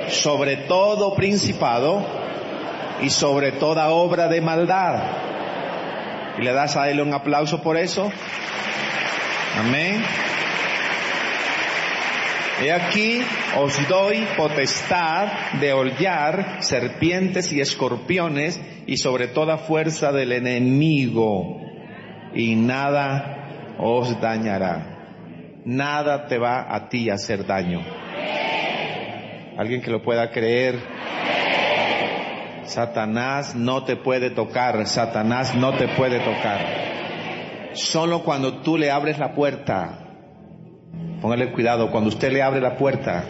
sobre todo principado y sobre toda obra de maldad. ¿Y le das a él un aplauso por eso? Amén. He aquí os doy potestad de hollar serpientes y escorpiones y sobre toda fuerza del enemigo, y nada os dañará. Nada te va a ti a hacer daño. ¿Alguien que lo pueda creer? Satanás no te puede tocar, Satanás no te puede tocar. Solo cuando tú le abres la puerta. Póngale cuidado, cuando usted le abre la puerta,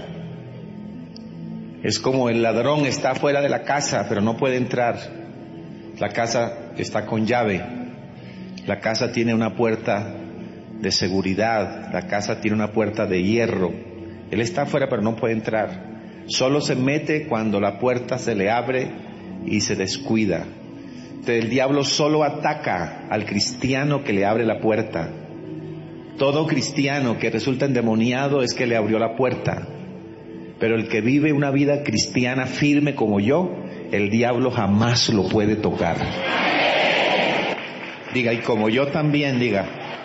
es como el ladrón está fuera de la casa, pero no puede entrar. La casa está con llave. La casa tiene una puerta de seguridad. La casa tiene una puerta de hierro. Él está afuera, pero no puede entrar. Solo se mete cuando la puerta se le abre y se descuida. Entonces el diablo solo ataca al cristiano que le abre la puerta. Todo cristiano que resulta endemoniado es que le abrió la puerta. Pero el que vive una vida cristiana firme como yo, el diablo jamás lo puede tocar. Diga, y como yo también, diga.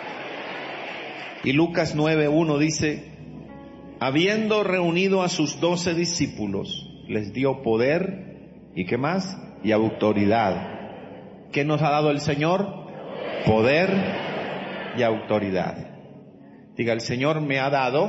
Y Lucas 9:1 dice, habiendo reunido a sus 12 discípulos, les dio poder, ¿y qué más? Y autoridad. ¿Qué nos ha dado el Señor? Poder y autoridad. Diga, el Señor me ha dado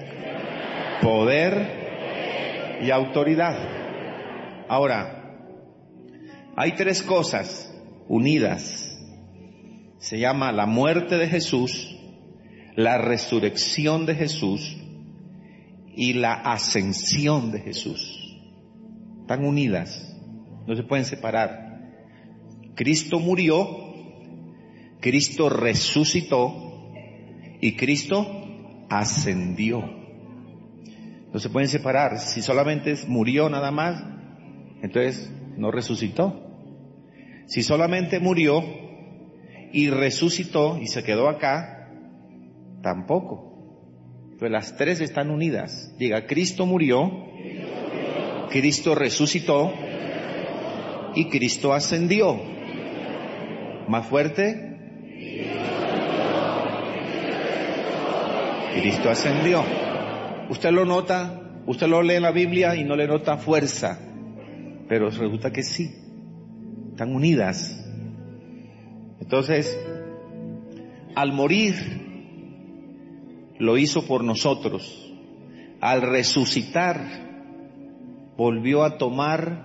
poder y autoridad. Ahora, hay tres cosas unidas. Se llama la muerte de Jesús, la resurrección de Jesús y la ascensión de Jesús. Están unidas, no se pueden separar. Cristo murió, Cristo resucitó y Cristo ascendió. No se pueden separar. Si solamente murió nada más, entonces no resucitó. Si solamente murió y resucitó y se quedó acá, tampoco. Entonces las tres están unidas. Diga, Cristo murió, Cristo resucitó y Cristo ascendió. Más fuerte. Cristo ascendió. Usted lo nota, usted lo lee en la Biblia y no le nota fuerza, pero resulta que sí, están unidas. Entonces, al morir, lo hizo por nosotros. Al resucitar, volvió a tomar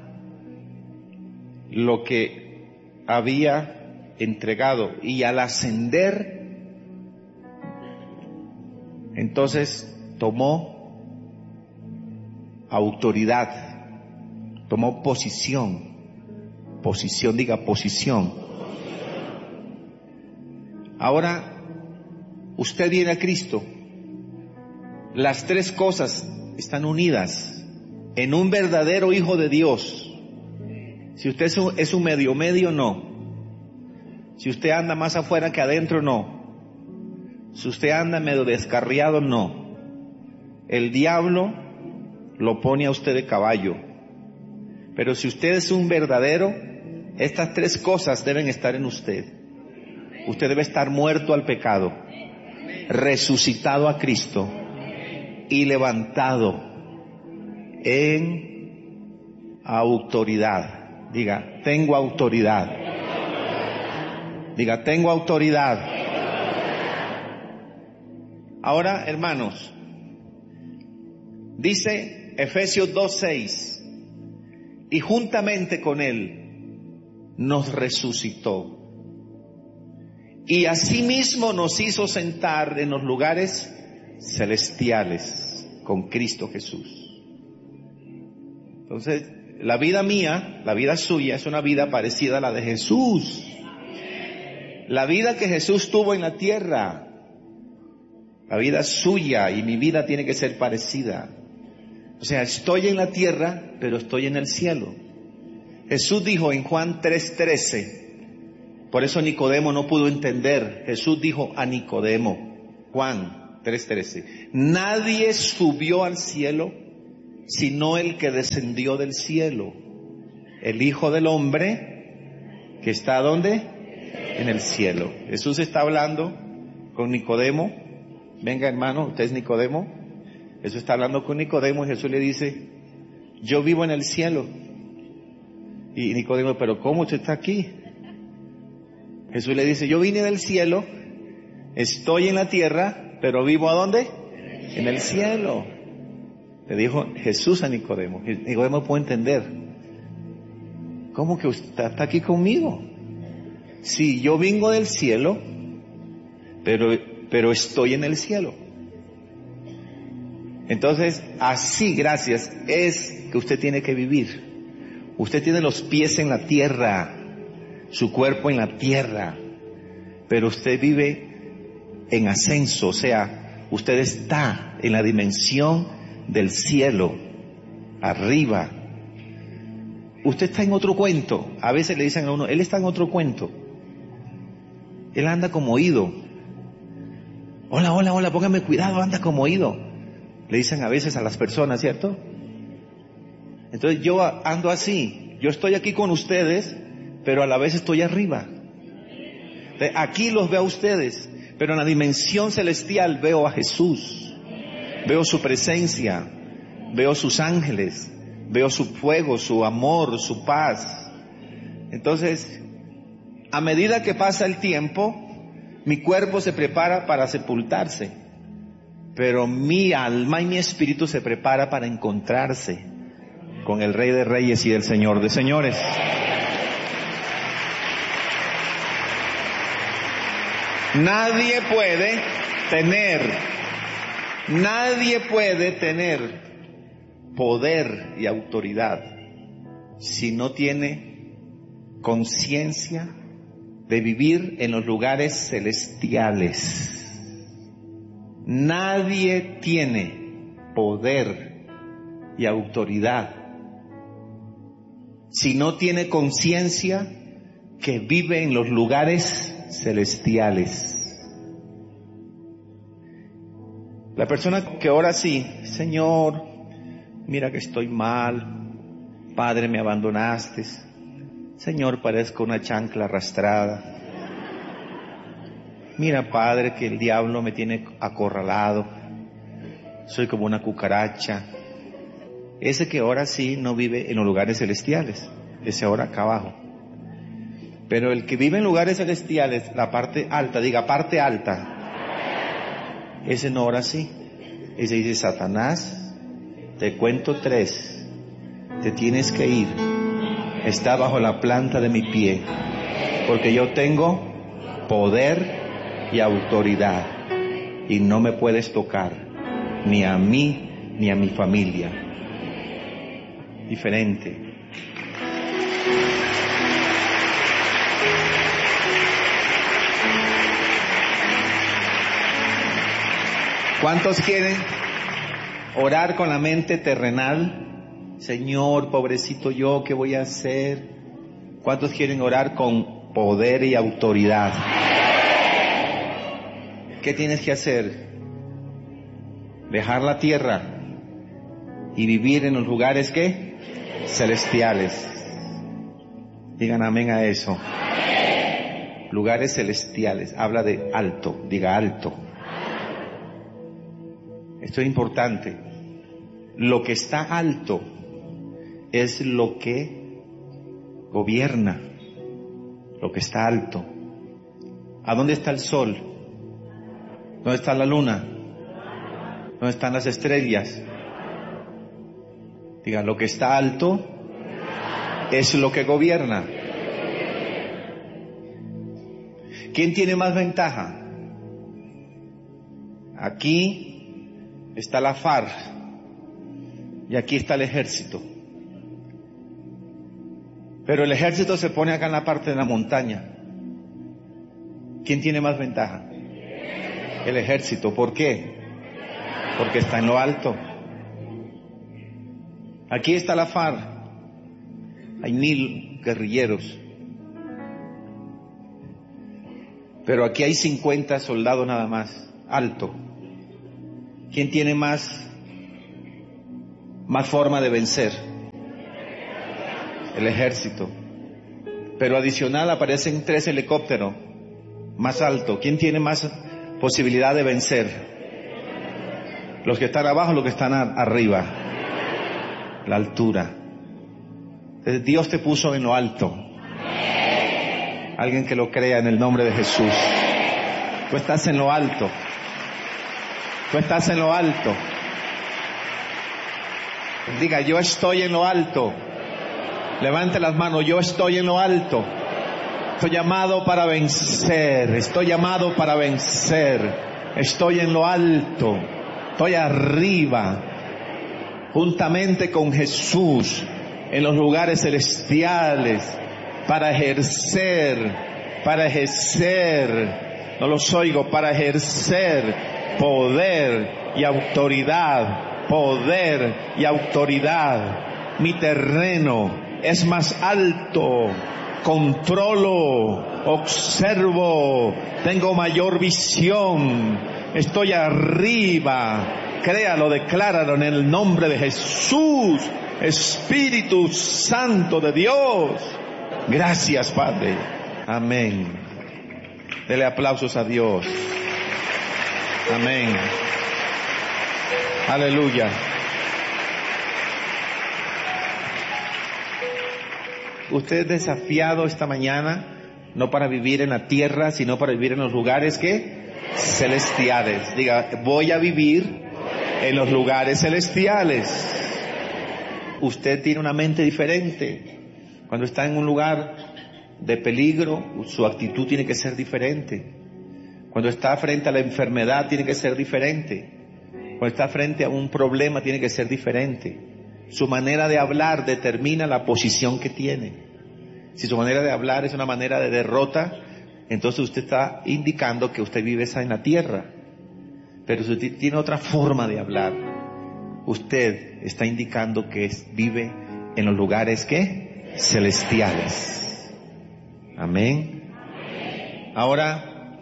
lo que había entregado, y al ascender, entonces tomó autoridad, tomó posición. Posición, diga posición. Ahora, usted viene a Cristo. Las tres cosas están unidas en un verdadero hijo de Dios. Si usted es un medio, no. Si usted anda más afuera que adentro, no. Si usted anda medio descarriado, no. El diablo lo pone a usted de caballo. Pero si usted es un verdadero, estas tres cosas deben estar en usted. Usted debe estar muerto al pecado, resucitado a Cristo y levantado en autoridad. Diga, tengo autoridad. Diga, tengo autoridad. Ahora, hermanos, dice Efesios 2:6, y juntamente con Él nos resucitó, y asimismo nos hizo sentar en los lugares celestiales con Cristo Jesús. Entonces, la vida mía, la vida suya, es una vida parecida a la de Jesús. La vida que Jesús tuvo en la tierra, la vida suya y mi vida tiene que ser parecida. O sea, estoy en la tierra, pero estoy en el cielo. Jesús dijo en Juan 3:13, por eso Nicodemo no pudo entender. Jesús dijo a Nicodemo, Juan 3:13, nadie subió al cielo sino el que descendió del cielo, el Hijo del Hombre, que está ¿dónde? En el cielo. Jesús está hablando con Nicodemo. Venga, hermano, usted es Nicodemo. Jesús está hablando con Nicodemo y Jesús le dice, yo vivo en el cielo. Y Nicodemo, pero ¿cómo usted está aquí? Jesús le dice, yo vine del cielo, estoy en la tierra, pero vivo ¿a dónde? En el cielo. Le dijo Jesús a Nicodemo. Nicodemo puede entender. ¿Cómo que usted está aquí conmigo? Sí, yo vengo del cielo, pero estoy en el cielo. Entonces, así, gracias, es que usted tiene que vivir. Usted tiene los pies en la tierra, su cuerpo en la tierra, pero usted vive en ascenso, o sea, usted está en la dimensión del cielo, arriba. Usted está en otro cuento. A veces le dicen a uno, él está en otro cuento. Él anda como oído. Hola, hola, hola, póngame cuidado, anda como oído. Le dicen a veces a las personas, ¿cierto? Entonces yo ando así. Yo estoy aquí con ustedes, pero a la vez estoy arriba. Aquí los veo a ustedes, pero en la dimensión celestial veo a Jesús. Veo su presencia, veo sus ángeles, veo su fuego, su amor, su paz. Entonces, a medida que pasa el tiempo, mi cuerpo se prepara para sepultarse, pero mi alma y mi espíritu se prepara para encontrarse con el Rey de Reyes y el Señor de Señores. Nadie puede tener poder y autoridad si no tiene conciencia de vivir en los lugares celestiales. Nadie tiene poder y autoridad si no tiene conciencia que vive en los lugares celestiales. La persona que ora así, Señor, mira que estoy mal, Padre, me abandonaste, Señor, parezco una chancla arrastrada, mira, Padre, que el diablo me tiene acorralado, soy como una cucaracha. Ese que ora así no vive en los lugares celestiales, ese ora acá abajo. Pero el que vive en lugares celestiales, la parte alta, diga parte alta, ese no ora así. Ese dice, Satanás, te cuento 3, te tienes que ir, está bajo la planta de mi pie, porque yo tengo poder y autoridad, y no me puedes tocar, ni a mí, ni a mi familia. Diferente. ¿Cuántos quieren orar con la mente terrenal? Señor, pobrecito yo, ¿qué voy a hacer? ¿Cuántos quieren orar con poder y autoridad? ¿Qué tienes que hacer? Dejar la tierra y vivir en los lugares, ¿qué? Celestiales. Digan amén a eso. Lugares celestiales. Habla de alto. Diga alto. Esto es importante. Lo que está alto es lo que gobierna. Lo que está alto. ¿A dónde está el sol? ¿Dónde está la luna? ¿Dónde están las estrellas? Digan, lo que está alto es lo que gobierna. ¿Quién tiene más ventaja? Aquí está la FARC y aquí está el ejército. Pero el ejército se pone acá en la parte de la montaña. ¿Quién tiene más ventaja? El ejército. ¿Por qué? Porque está en lo alto. Aquí está la FARC. Hay 1000 guerrilleros. Pero aquí hay 50 soldados nada más. Alto. ¿Quién tiene más más forma de vencer. El ejército. Pero adicional aparecen 3 helicópteros más altos. ¿Quién tiene más posibilidad de vencer? Los que están abajo, los que están arriba. La altura. Entonces Dios te puso en lo alto. Alguien que lo crea en el nombre de Jesús. Tú estás en lo alto. Tú estás en lo alto. Diga, yo estoy en lo alto. Levante las manos, yo estoy en lo alto. Estoy llamado para vencer. Estoy llamado para vencer. Estoy en lo alto. Estoy arriba. Juntamente con Jesús. En los lugares celestiales. Para ejercer. No los oigo. Para ejercer poder y autoridad. Poder y autoridad. Mi terreno es más alto. Controlo, observo, tengo mayor visión, estoy arriba. Créalo, decláralo en el nombre de Jesús. Espíritu Santo de Dios. Gracias, Padre. Amén. Dele aplausos a Dios. Amén. Aleluya. Usted es desafiado esta mañana, no para vivir en la tierra, sino para vivir en los lugares que celestiales. Diga, voy a vivir en los lugares celestiales. Usted tiene una mente diferente. Cuando está en un lugar de peligro, su actitud tiene que ser diferente. Cuando está frente a la enfermedad, tiene que ser diferente. Cuando está frente a un problema, tiene que ser diferente. Su manera de hablar determina la posición que tiene. Si su manera de hablar es una manera de derrota, entonces usted está indicando que usted vive en la tierra. Pero si usted tiene otra forma de hablar, usted está indicando que vive en los lugares ¿qué? Celestiales. Amén. Ahora,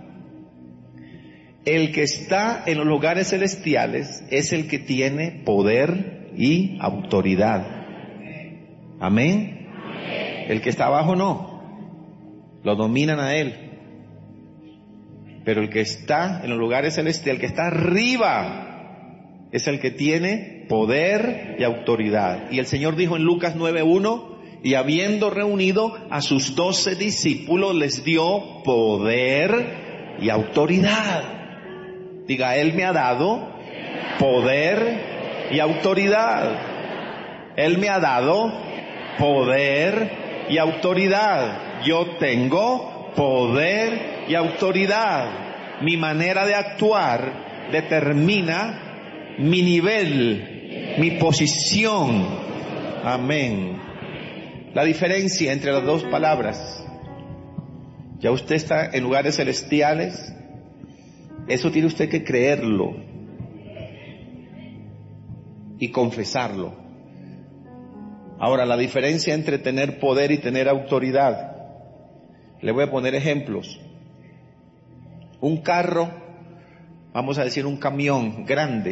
el que está en los lugares celestiales es el que tiene poder y autoridad. Amén. El que está abajo no. Lo dominan a él. Pero el que está en los lugares celestiales, el que está arriba, es el que tiene poder y autoridad. Y el Señor dijo en Lucas 9:1, y habiendo reunido a sus 12 discípulos, les dio poder y autoridad. Diga, Él me ha dado poder y autoridad. Él me ha dado poder y autoridad. Yo tengo poder y autoridad. Mi manera de actuar determina mi nivel, mi posición. Amén. La diferencia entre las dos palabras. Ya usted está en lugares celestiales. Eso tiene usted que creerlo y confesarlo. Ahora, la diferencia entre tener poder y tener autoridad. Le voy a poner ejemplos. Un carro, vamos a decir un camión grande.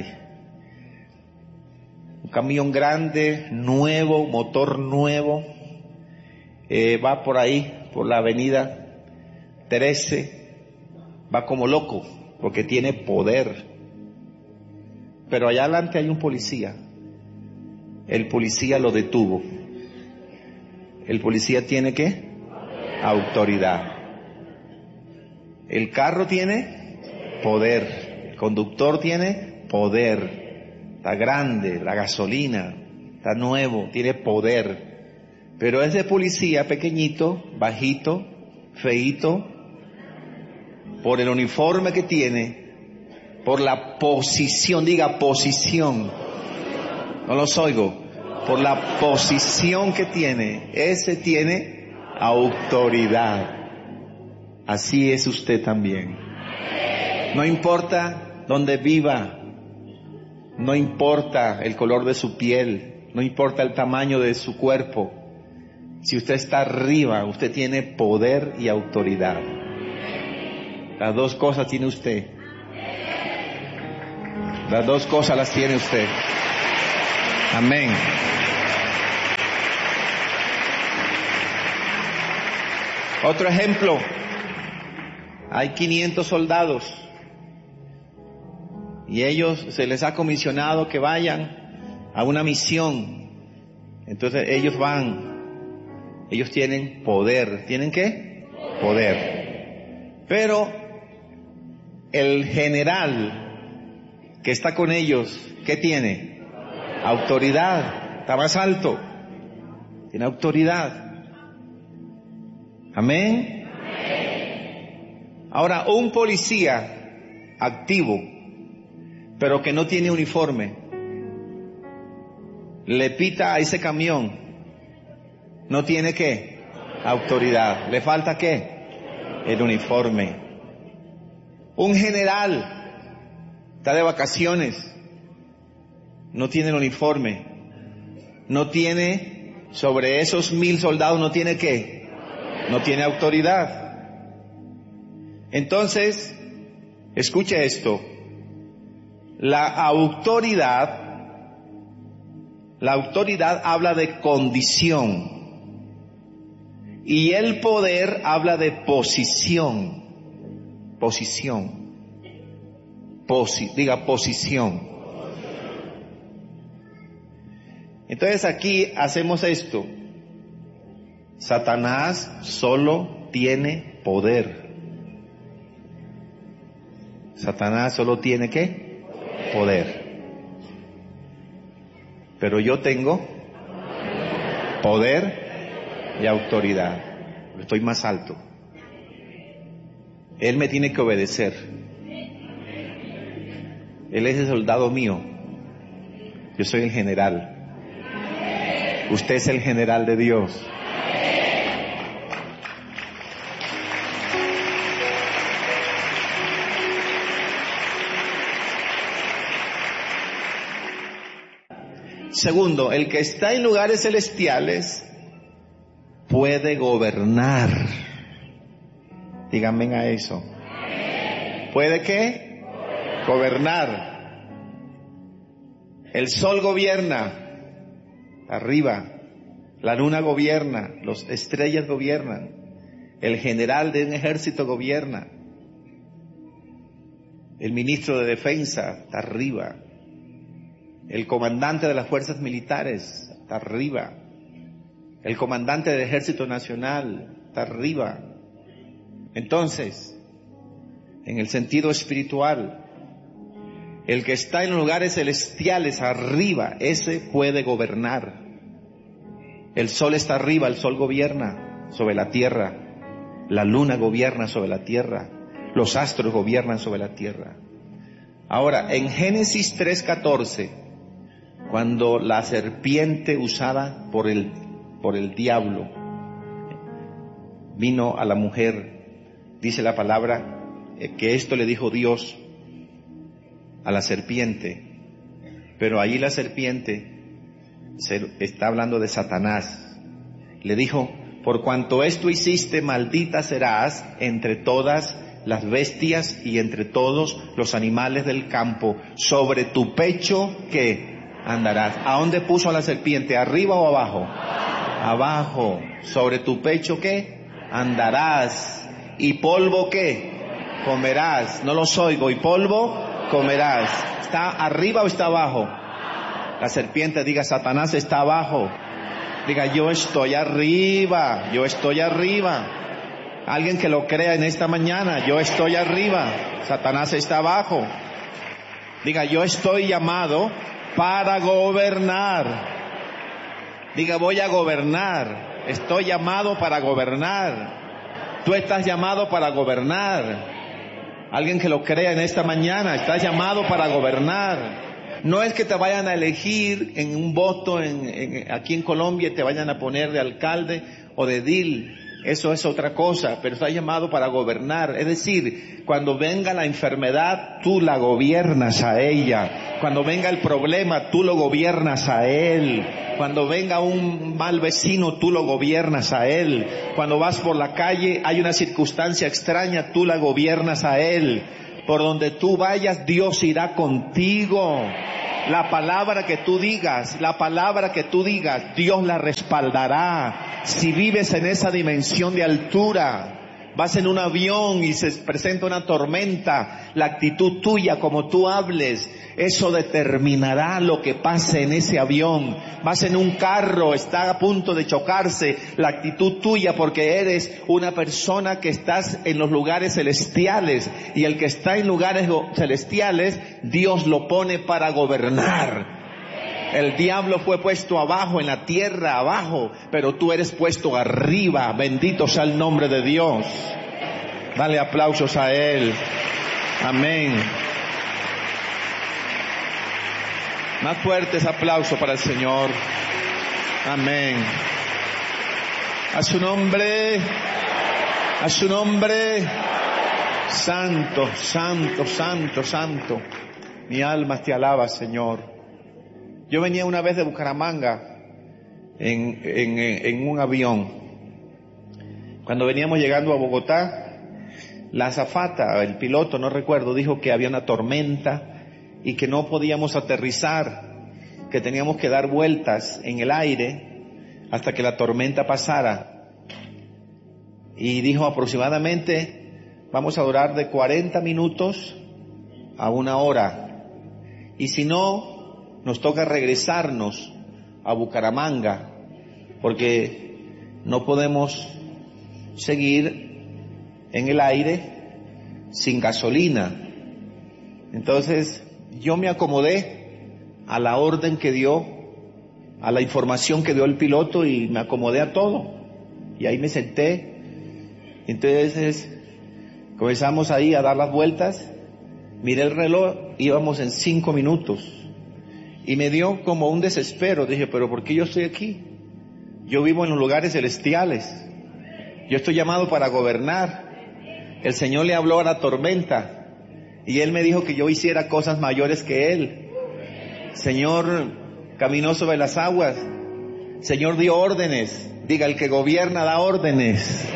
Un camión grande, nuevo, motor nuevo. Va por ahí, por la avenida 13. Va como loco, porque tiene poder. Pero allá adelante hay un policía. El policía lo detuvo. El policía tiene ¿qué? Autoridad. El carro tiene poder. El conductor tiene poder. Está grande, la gasolina, está nuevo, tiene poder. Pero ese policía pequeñito, bajito, feíto, por el uniforme que tiene, por la posición, diga posición, no los oigo, por la posición que tiene, ese tiene autoridad. Así es usted también. No importa dónde viva, no importa el color de su piel, no importa el tamaño de su cuerpo. Si usted está arriba, usted tiene poder y autoridad. Las dos cosas tiene usted. Las dos cosas las tiene usted. Amén. Otro ejemplo. Hay 500 soldados y ellos se les ha comisionado que vayan a una misión. Entonces ellos van, ellos tienen poder. ¿Tienen qué? Poder. Pero el general que está con ellos, ¿qué tiene? Autoridad. Está más alto. Tiene autoridad. Amén. Ahora, un policía activo, pero que no tiene uniforme, le pita a ese camión, no tiene ¿qué? Autoridad. ¿Le falta qué? El uniforme. Un general está de vacaciones, no tiene el uniforme, no tiene, sobre esos 1000 soldados no tiene ¿qué? No tiene autoridad. Entonces, escuche esto, la autoridad habla de condición y el poder habla de posición. Diga posición. Entonces aquí hacemos esto. Satanás solo tiene poder. Satanás solo tiene ¿qué? Poder. Pero yo tengo poder y autoridad. Estoy más alto. Él me tiene que obedecer. Él es el soldado mío. Yo soy el general. Usted es el general de Dios. Segundo, el que está en lugares celestiales puede gobernar. Díganme a eso. ¿Puede qué? Gobernar. El sol gobierna arriba, la luna gobierna, las estrellas gobiernan, el general de un ejército gobierna, el ministro de defensa está arriba, el comandante de las fuerzas militares está arriba, el comandante del ejército nacional está arriba. Entonces, en el sentido espiritual, el que está en lugares celestiales arriba, ese puede gobernar. El sol está arriba, el sol gobierna sobre la tierra, la luna gobierna sobre la tierra, los astros gobiernan sobre la tierra. Ahora, en Génesis 3:14, cuando la serpiente usada por el diablo vino a la mujer, dice la palabra que esto le dijo Dios a la serpiente, pero allí la serpiente está hablando de Satanás. Le dijo: por cuanto esto hiciste, maldita serás entre todas las bestias y entre todos los animales del campo. Sobre tu pecho ¿qué? Andarás. ¿A dónde puso a la serpiente? ¿Arriba o abajo? Abajo. Sobre tu pecho ¿qué? Andarás. ¿Y polvo qué? Comerás. No los oigo. ¿Y polvo? Comerás. ¿Está arriba o está abajo? La serpiente diga: Satanás está abajo. Diga: yo estoy arriba. Yo estoy arriba. Alguien que lo crea en esta mañana: yo estoy arriba. Satanás está abajo. Diga: yo estoy llamado para gobernar. Diga: voy a gobernar. Estoy llamado para gobernar. Tú estás llamado para gobernar. Alguien que lo crea en esta mañana: estás llamado para gobernar. No es que te vayan a elegir en un voto aquí en Colombia y te vayan a poner de alcalde o de edil. Eso es otra cosa, pero estás llamado para gobernar. Es decir, cuando venga la enfermedad, tú la gobiernas a ella. Cuando venga el problema, tú lo gobiernas a él. Cuando venga un mal vecino, tú lo gobiernas a él. Cuando vas por la calle, hay una circunstancia extraña, tú la gobiernas a él. Por donde tú vayas, Dios irá contigo. La palabra que tú digas, Dios la respaldará. Si vives en esa dimensión de altura, vas en un avión y se presenta una tormenta, la actitud tuya, como tú hables, eso determinará lo que pase en ese avión. Vas en un carro, está a punto de chocarse, la actitud tuya, porque eres una persona que estás en los lugares celestiales, y el que está en lugares celestiales, Dios lo pone para gobernar. El diablo fue puesto abajo, en la tierra abajo, pero tú eres puesto arriba. Bendito sea el nombre de Dios. Dale aplausos a Él. Amén. Más fuertes aplausos para el Señor. Amén. A su nombre, santo, santo, santo, santo. Mi alma te alaba, Señor. Yo venía una vez de Bucaramanga en un avión. Cuando veníamos llegando a Bogotá, la azafata, el piloto, no recuerdo, dijo que había una tormenta y que no podíamos aterrizar, que teníamos que dar vueltas en el aire hasta que la tormenta pasara. Y dijo aproximadamente vamos a durar de 40 minutos a 1 hora. Y si no, nos toca regresarnos a Bucaramanga, porque no podemos seguir en el aire sin gasolina. Entonces yo me acomodé a la orden que dio, a la información que dio el piloto, y me acomodé a todo. Y ahí me senté. Entonces comenzamos ahí a dar las vueltas. Miré el reloj, íbamos en 5 minutos. Y me dio como un desespero. Dije, pero ¿por qué yo estoy aquí? Yo vivo en los lugares celestiales. Yo estoy llamado para gobernar. El Señor le habló a la tormenta y Él me dijo que yo hiciera cosas mayores que Él. Señor caminó sobre las aguas. Señor dio órdenes. Diga, el que gobierna da órdenes.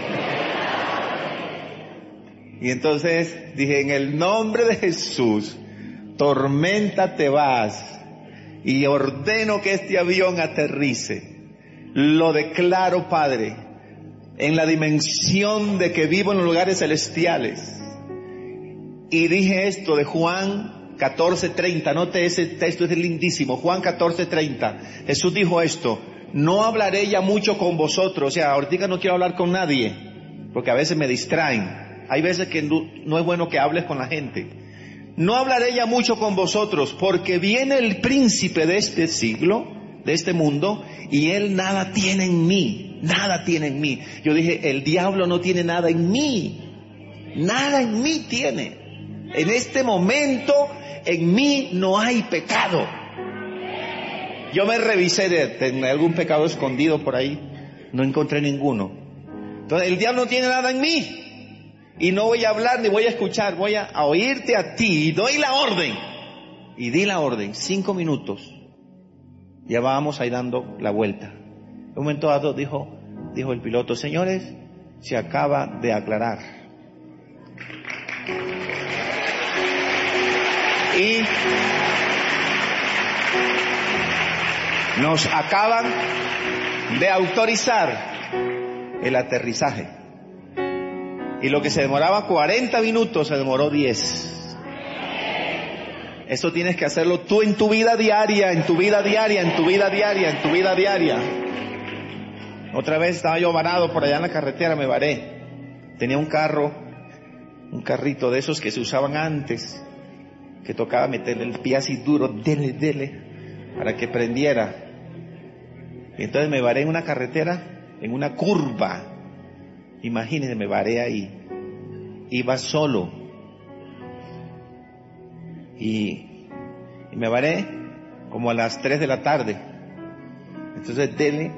Y entonces dije, en el nombre de Jesús, tormenta te vas. Y ordeno que este avión aterrice. Lo declaro, Padre, en la dimensión de que vivo en los lugares celestiales. Y dije esto de Juan 14:30. Note ese texto, es lindísimo. Juan 14:30. Jesús dijo esto: no hablaré ya mucho con vosotros. O sea, ahorita no quiero hablar con nadie, porque a veces me distraen. Hay veces que no es bueno que hables con la gente. No hablaré ya mucho con vosotros, porque viene el príncipe de este siglo, de este mundo, y él nada tiene en mí, nada tiene en mí. Yo dije, el diablo no tiene nada en mí, nada en mí tiene. En este momento, en mí no hay pecado. Yo me revisé de algún pecado escondido por ahí, no encontré ninguno. Entonces, el diablo no tiene nada en mí. Y no voy a hablar ni voy a escuchar, voy a oírte a ti, y doy la orden. Y di la orden, 5 minutos. Ya vamos ahí dando la vuelta. En un momento dado dijo el piloto, señores, se acaba de aclarar. Y nos acaban de autorizar el aterrizaje. Y lo que se demoraba 40 minutos, se demoró 10. Eso tienes que hacerlo tú en tu vida diaria, en tu vida diaria, en tu vida diaria, en tu vida diaria. Otra vez estaba yo varado por allá en la carretera, me varé. Tenía un carrito de esos que se usaban antes, que tocaba meterle el pie así duro, dele, para que prendiera. Y entonces me varé en una carretera, en una curva. Imagínense, me varé ahí. Iba solo. Y me varé como a las 3 de la tarde. Entonces dele.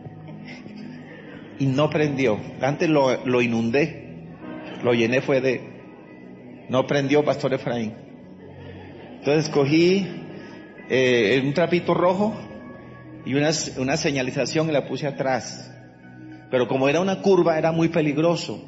Y no prendió. Antes lo inundé. Lo llené no prendió, Pastor Efraín. Entonces cogí un trapito rojo y una señalización y la puse atrás. Pero como era una curva, era muy peligroso.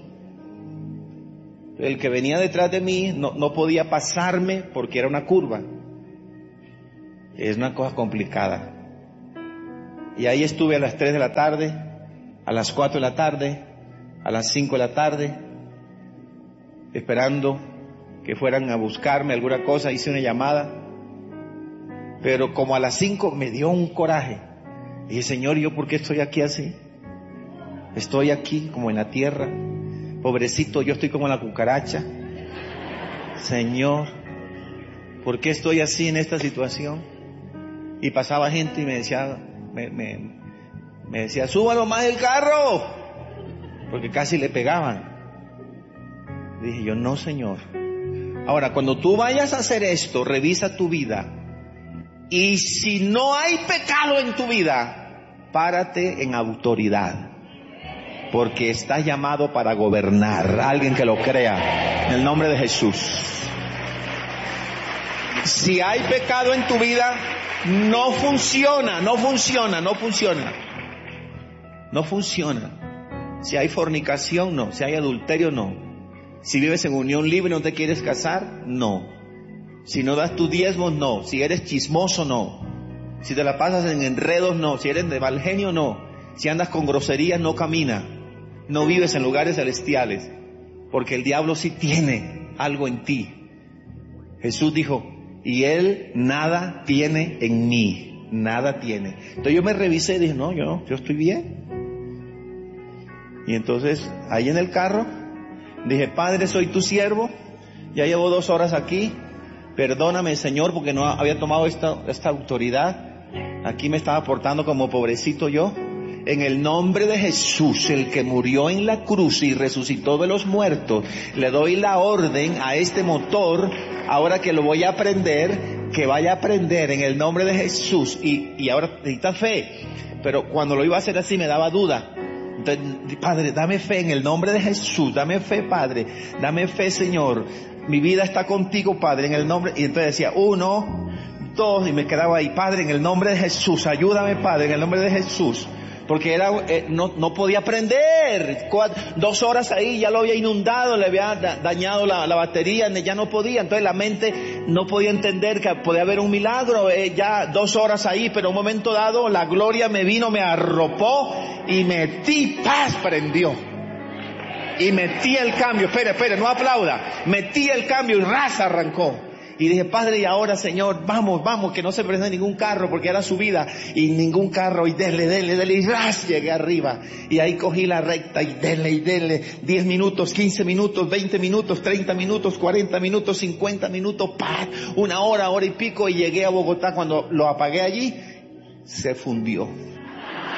El que venía detrás de mí no podía pasarme porque era una curva. Es una cosa complicada. Y ahí estuve a las 3 de la tarde, a las 4 de la tarde, a las 5 de la tarde, esperando que fueran a buscarme alguna cosa. Hice una llamada, pero como a las 5 me dio un coraje. Dije, Señor, ¿yo por qué estoy aquí así? Estoy aquí como en la tierra, pobrecito, yo estoy como la cucaracha. Señor, ¿por qué estoy así en esta situación? Y pasaba gente y me decía, me decía, súbalo más el carro, porque casi le pegaban. Dije yo, no, Señor. Ahora, cuando tú vayas a hacer esto, revisa tu vida, y si no hay pecado en tu vida, párate en autoridad, porque estás llamado para gobernar. Alguien que lo crea, en el nombre de Jesús. Si hay pecado en tu vida, no funciona. Si hay fornicación, no. Si hay adulterio, no. Si vives en unión libre y no te quieres casar, no. Si no das tu diezmo, no. Si eres chismoso, no. Si te la pasas en enredos, no. Si eres de mal genio, no. Si andas con groserías, no camina. No vives en lugares celestiales, porque el diablo sí tiene algo en ti. Jesús dijo, y él nada tiene en mí, nada tiene. Entonces yo me revisé y dije, no, yo estoy bien. Y entonces ahí en el carro dije, Padre, soy tu siervo, ya llevo 2 horas aquí, perdóname, Señor, porque no había tomado esta autoridad. Aquí me estaba portando como pobrecito yo. En el nombre de Jesús, el que murió en la cruz y resucitó de los muertos, le doy la orden a este motor, ahora que lo voy a aprender, que vaya a aprender en el nombre de Jesús. Y ahora necesita fe, pero cuando lo iba a hacer así me daba duda. Entonces, Padre, dame fe en el nombre de Jesús, dame fe, Padre, dame fe, Señor, mi vida está contigo, Padre, en el nombre. Y entonces decía 1, 2, y me quedaba ahí, Padre, en el nombre de Jesús, ayúdame, Padre, en el nombre de Jesús. Porque no podía aprender. 2 horas ahí, ya lo había inundado, le había dañado la batería, ya no podía. Entonces la mente no podía entender que podía haber un milagro. Ya 2 horas ahí, pero en un momento dado la gloria me vino, me arropó y metí, paz, prendió. Y metí el cambio, espere, no aplauda. Metí el cambio y raza arrancó. Y dije, Padre, y ahora, Señor, vamos, que no se prenda ningún carro, porque era subida, y ningún carro, y dele, y ras, llegué arriba, y ahí cogí la recta, y dele, 10 minutos, 15 minutos, 20 minutos, 30 minutos, 40 minutos, 50 minutos, ¡pah! 1 hora, hora y pico, y llegué a Bogotá. Cuando lo apagué allí, se fundió.